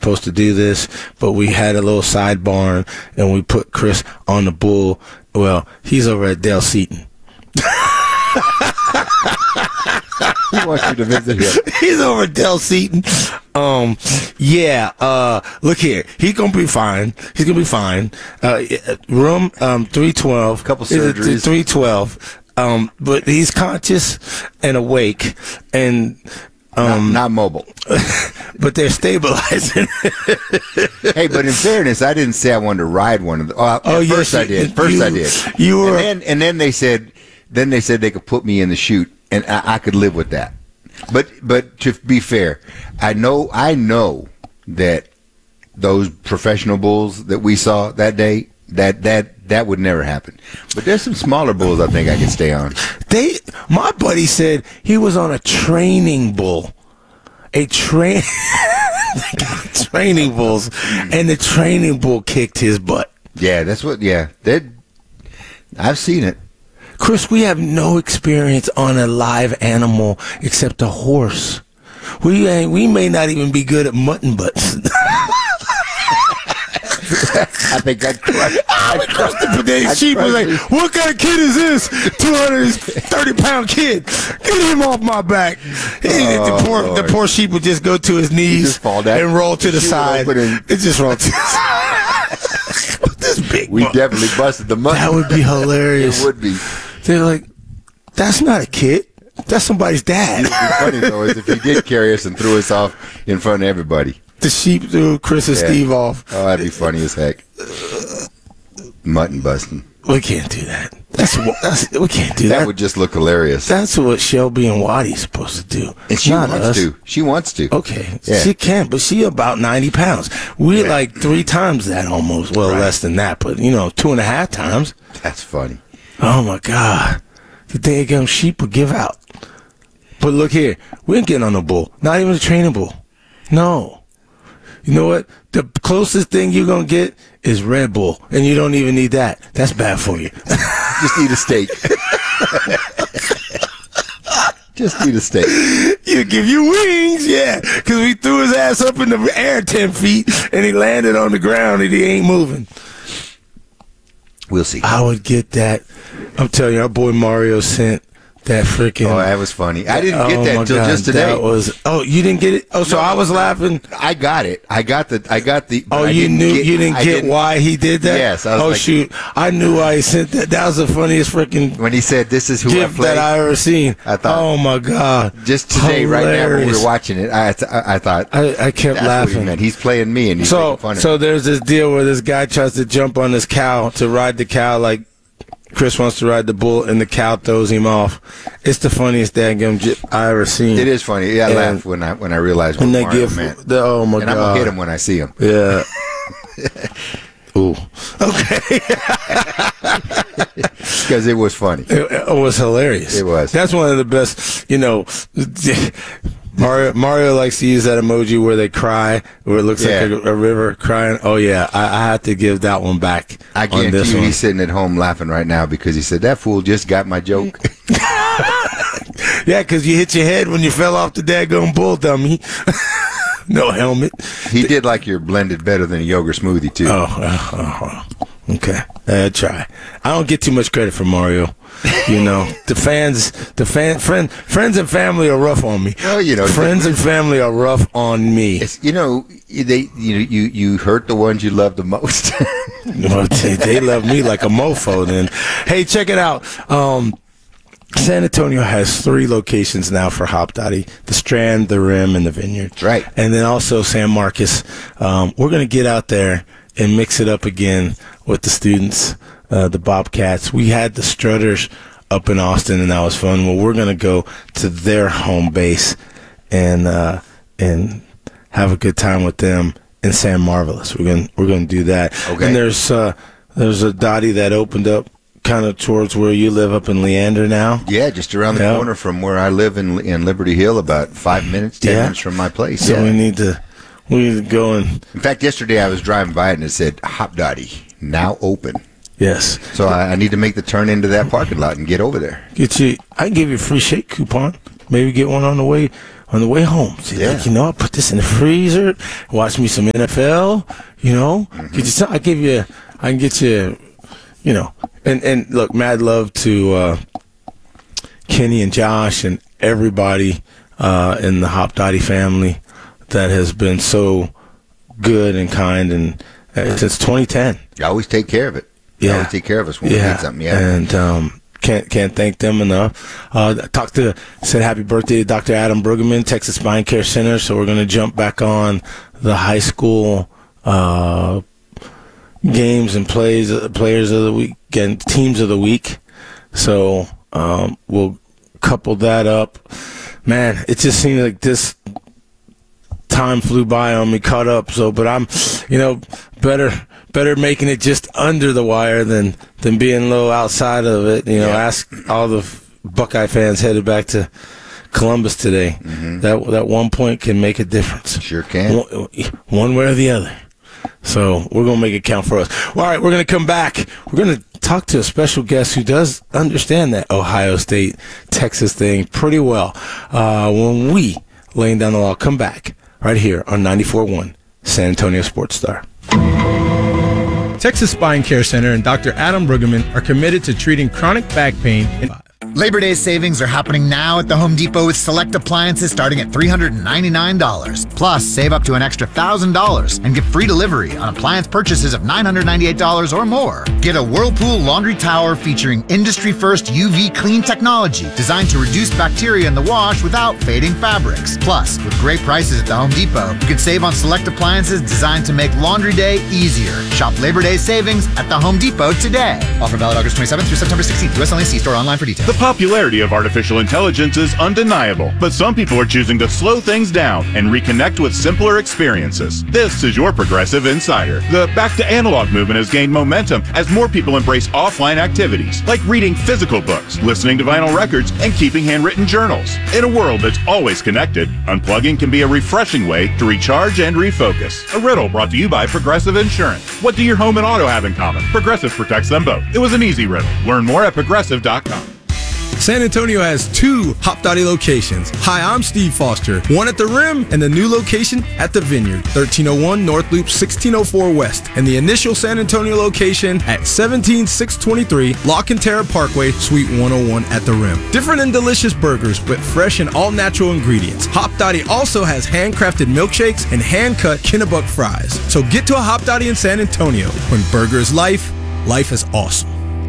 supposed to do this, but we had a little sidebar and we put Chris on the bull. Well, he's over at Dale Seaton. He wants you to visit him. He's over at Dell Seaton. Look here. He's gonna be fine. He's gonna be fine. Room 312. Couple surgeries. 312. But he's conscious and awake and not mobile. But they're stabilizing. Hey, but in fairness, I didn't say I wanted to ride one of them. First I did. You were, and then they said they could put me in the chute, and I could live with that. But to be fair, I know that those professional bulls that we saw that day, that would never happen. But there's some smaller bulls I think I can stay on. My buddy said he was on a training bull. Training bulls, and the training bull kicked his butt. Yeah, that's what. Yeah, I've seen it. Chris, we have no experience on a live animal except a horse. We may not even be good at mutton butts. I think I'd crush. I crushed the sheep. Was like, what kind of kid is this? 230-pound kid. Get him off my back. The poor sheep would just go to his knees and roll to the side. It just rolled to the side. This big. We definitely busted the mutton. That would be hilarious. It would be. They're like, that's not a kid. That's somebody's dad. It would be funny though is if he did carry us and threw us off in front of everybody. The sheep threw Chris and Steve off. Oh, that'd be funny as heck. Mutton busting. We can't do that. We can't do that. That would just look hilarious. That's what Shelby and Wattie's supposed to do. And she wants to. She wants to. Okay. Yeah. She can, but she about 90 pounds. We're like 3 times that almost. Well, less than that, but 2.5 times. That's funny. Oh, my God. The daggum sheep would give out. But look here. We ain't getting on the bull. Not even a training bull. No. You know what? The closest thing you're going to get is Red Bull, and you don't even need that. That's bad for you. Just eat a steak. Just eat a steak. You give you wings, yeah, because we threw his ass up in the air 10 feet, and he landed on the ground, and he ain't moving. We'll see. I would get that. I'm telling you, our boy Mario sent that freaking. Oh, that was funny. I didn't get that until just today. You didn't get it? Oh, so no, I was laughing. I got it. I got the. Oh, you didn't get why he did that? Yes. Shoot. I knew why he sent that. That was the funniest freaking. When he said, "This is who gift I play," that I ever seen. I thought, oh my God. Just today, right now, when we were watching it, I thought. I kept that's laughing. What he meant. He's playing me, and he's making fun of me. So there's this deal where this guy tries to jump on this cow to ride the cow like Chris wants to ride the bull, and the cow throws him off. It's the funniest daggum I ever seen. It is funny. Yeah, I laughed when I realized what Mario meant. Oh my God! And I'm gonna hit him when I see him. Yeah. Ooh. Okay. Because it was funny. It was hilarious. It was. That's one of the best. Mario likes to use that emoji where they cry, where it looks like a river crying. Oh, yeah. I have to give that one back. I guarantee you he's sitting at home laughing right now because he said, that fool just got my joke. Yeah, because you hit your head when you fell off the daggone bull, dummy. No helmet. He did like your blended better than a yogurt smoothie, too. Okay. I try. I don't get too much credit for Mario. Friends and family are rough on me. Well, friends and family are rough on me. You hurt the ones you love the most. Well, they love me like a mofo. Then, hey, check it out. San Antonio has 3 locations now for Hop Dottie: the Strand, the Rim, and the Vineyard. Right. And then also San Marcos. We're going to get out there and mix it up again with the students, the Bobcats. We had the Strutters up in Austin, and that was fun. Well, we're going to go to their home base and have a good time with them in San Marvelous. We're going to do that. Okay. And there's a Dottie that opened up kind of towards where you live up in Leander now. Yeah, just around the corner from where I live in Liberty Hill, about 5 minutes, 10 minutes from my place. So we need to go and... In fact, yesterday I was driving by it and it said, Hop Dottie, now open. Yes. So I need to make the turn into that parking lot and get over there. I can give you a free shake coupon. Maybe get one on the way on the way home. She's like, I put this in the freezer, watch me some NFL, I can get you, and look, mad love to Kenny and Josh and everybody in the Hopdoddy family that has been so good and kind and since 2010. You always take care of it. You always take care of us when we need something. Yeah, and can't thank them enough. Said happy birthday to Dr. Adam Brueggemann, Texas Spine Care Center. So we're going to jump back on the high school games and players of the week and teams of the week. So we'll couple that up. Man, it just seemed like this time flew by on me, caught up. But I'm, better making it just under the wire than being low outside of it. Ask all the Buckeye fans headed back to Columbus today. Mm-hmm. That 1 point can make a difference. Sure can. One way or the other. So we're going to make it count for us. All right, we're going to come back. We're going to talk to a special guest who does understand that Ohio State, Texas thing pretty well. When we, laying down the law, come back right here on 94.1 San Antonio Sports Star. Texas Spine Care Center and Dr. Adam Brueggemann are committed to treating chronic back pain. Labor Day savings are happening now at the Home Depot with select appliances starting at $399. Plus, save up to an extra $1,000 and get free delivery on appliance purchases of $998 or more. Get a Whirlpool laundry tower featuring industry-first UV clean technology designed to reduce bacteria in the wash without fading fabrics. Plus, with great prices at the Home Depot, you can save on select appliances designed to make laundry day easier. Shop Labor Day savings at the Home Depot today. Offer valid August 27th through September 16th. US only. See store online for details. The popularity of artificial intelligence is undeniable, but some people are choosing to slow things down and reconnect with simpler experiences. This is your Progressive Insider. The back to analog movement has gained momentum as more people embrace offline activities like reading physical books, listening to vinyl records, and keeping handwritten journals. In a world that's always connected, unplugging can be a refreshing way to recharge and refocus. A riddle brought to you by Progressive Insurance. What do your home and auto have in common? Progressive protects them both. It was an easy riddle. Learn more at progressive.com. San Antonio has 2 Hopdoddy locations. Hi, I'm Steve Foster, one at the Rim and the new location at the Vineyard, 1301 North Loop 1604 West, and the initial San Antonio location at 17623 La Cantera Parkway, Suite 101 at the Rim. Different and delicious burgers with fresh and all-natural ingredients. Hopdoddy also has handcrafted milkshakes and hand-cut Kennebuck fries. So get to a Hopdoddy in San Antonio. When burger is life, life is awesome.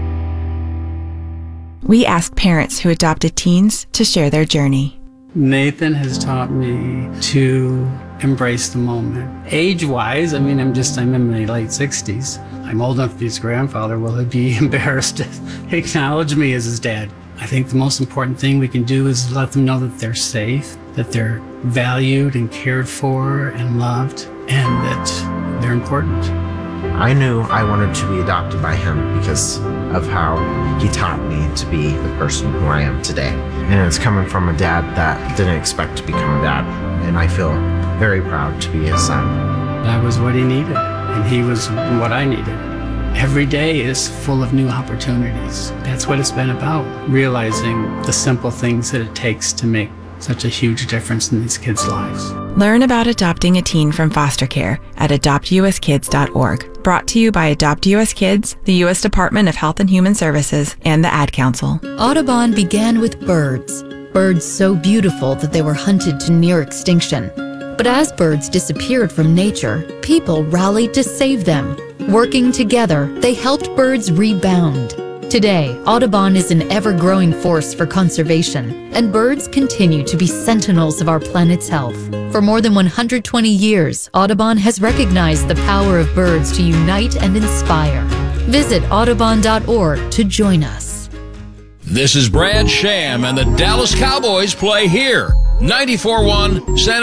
We ask parents who adopted teens to share their journey. Nathan has taught me to embrace the moment. Age-wise, I'm in my late 60s. I'm old enough to be his grandfather. Will he be embarrassed to acknowledge me as his dad? I think the most important thing we can do is let them know that they're safe, that they're valued and cared for and loved, and that they're important. I knew I wanted to be adopted by him because of how he taught me to be the person who I am today. And it's coming from a dad that didn't expect to become a dad. And I feel very proud to be his son. That was what he needed, and he was what I needed. Every day is full of new opportunities. That's what it's been about, realizing the simple things that it takes to make such a huge difference in these kids' lives. Learn about adopting a teen from foster care at adoptuskids.org. Brought to you by Adopt US Kids, the U.S. Department of Health and Human Services, and the Ad Council. Audubon began with birds. Birds so beautiful that they were hunted to near extinction. But as birds disappeared from nature, people rallied to save them. Working together, they helped birds rebound. Today, Audubon is an ever-growing force for conservation, and birds continue to be sentinels of our planet's health. For more than 120 years, Audubon has recognized the power of birds to unite and inspire. Visit audubon.org to join us. This is Brad Sham, and the Dallas Cowboys play here. 94.1 San